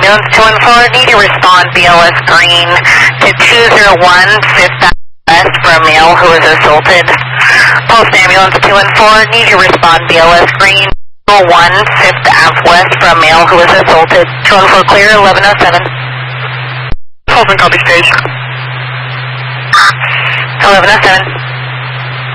ambulance 214, need to respond BLS green to 201 5th West for a male who was assaulted. Post ambulance 214, need to respond BLS green 201 5th Ave West for a male who was assaulted. 214 clear, 1107. Colton, copy stage. 1107.